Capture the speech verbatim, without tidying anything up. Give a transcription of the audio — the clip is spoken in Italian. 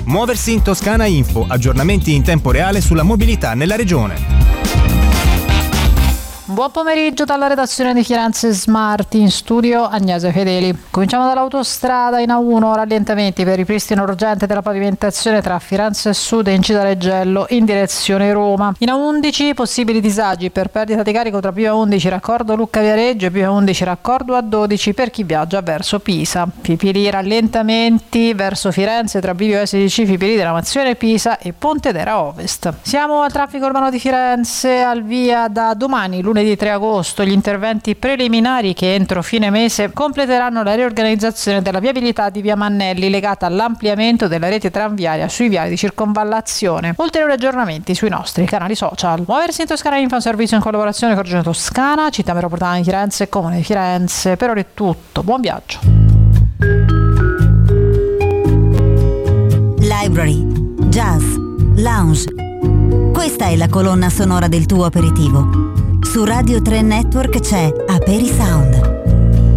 Muoversi in Toscana Info, aggiornamenti in tempo reale sulla mobilità nella regione. Buon pomeriggio dalla redazione di Firenze Smart, in studio Agnese Fedeli. Cominciamo dall'autostrada in A uno, rallentamenti per ripristino urgente della pavimentazione tra Firenze Sud e Incida-Reggello in direzione Roma. In A undici possibili disagi per perdita di carico tra P A undici raccordo Lucca Viareggio e P A undici raccordo A dodici per chi viaggia verso Pisa. Fipili rallentamenti verso Firenze tra Bivio S D C Fipili della Mazione Pisa e Pontedera Ovest. Siamo al traffico urbano di Firenze, al via da domani, lunedì tre agosto, gli interventi preliminari che entro fine mese completeranno la riorganizzazione della viabilità di via Mannelli legata all'ampliamento della rete tranviaria sui viali di circonvallazione. Ulteriori aggiornamenti sui nostri canali social. Muoversi in Toscana Info, un servizio in collaborazione con Regione Toscana, Città Metropolitana di Firenze e Comune di Firenze. Per ora è tutto, buon viaggio. Library, jazz, lounge. Questa è la colonna sonora del tuo aperitivo. Su Radio tre Network c'è Aperi Sound.